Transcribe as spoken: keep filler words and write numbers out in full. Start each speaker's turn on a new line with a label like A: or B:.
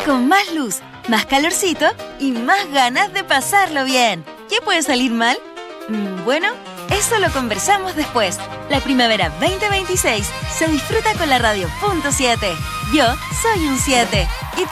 A: con más luz, más calorcito y más ganas de pasarlo bien. ¿Qué puede salir mal? Mm, bueno, eso lo conversamos después. La primavera veinte veintiséis se disfruta con la radio punto siete. Yo soy un siete. ¿Y